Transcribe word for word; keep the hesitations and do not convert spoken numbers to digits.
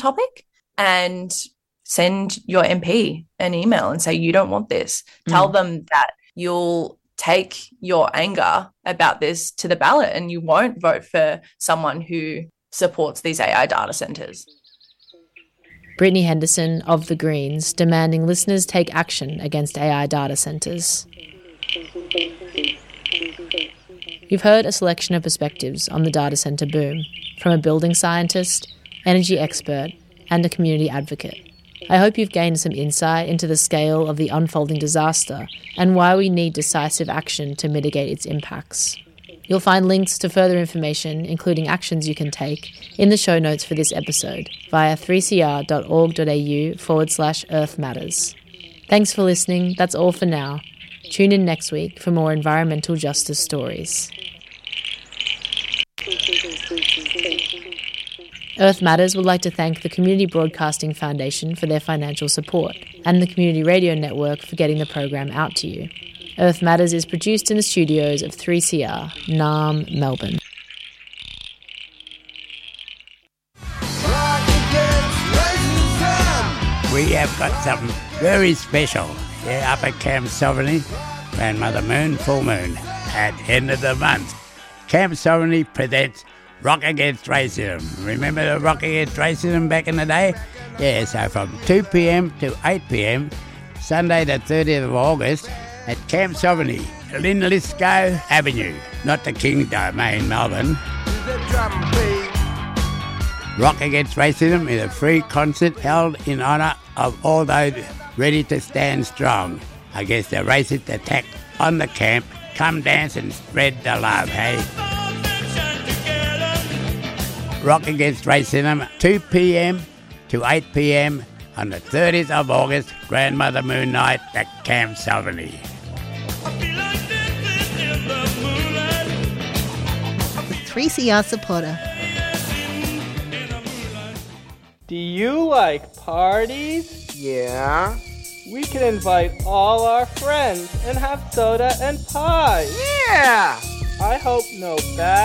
topic and send your M P an email and say you don't want this. Mm. Tell them that you'll take your anger about this to the ballot and you won't vote for someone who supports these A I data centres. Brittany Henderson of the Greens demanding listeners take action against A I data centres. You've heard a selection of perspectives on the data centre boom from a building scientist, energy expert and a community advocate. I hope you've gained some insight into the scale of the unfolding disaster and why we need decisive action to mitigate its impacts. You'll find links to further information, including actions you can take, in the show notes for this episode via three c r dot org dot a u forward slash Earth Matters. Thanks for listening. That's all for now. Tune in next week for more environmental justice stories. Earth Matters would like to thank the Community Broadcasting Foundation for their financial support and the Community Radio Network for getting the program out to you. Earth Matters is produced in the studios of three C R, Naarm, Melbourne. We have got something very special here up at Camp Sovereignty, Grandmother Moon, full moon, at end of the month. Camp Sovereignty presents Rock Against Racism. Remember the Rock Against Racism back in the day? Yeah, so from two p.m. to eight p.m, Sunday the thirtieth of August, at Camp Sovereignty, Linlithgow Avenue, not the King's Domain, Melbourne. Rock Against Racism is a free concert held in honour of all those ready to stand strong against the racist attack on the camp. Come dance and spread the love, hey? Rock Against Racism, two p.m. to eight p.m. on the thirtieth of August, Grandmother Moon Night at Camp Sovereignty. three C R supporter. Do you like parties? Yeah. We can invite all our friends and have soda and pie. Yeah. I hope no bad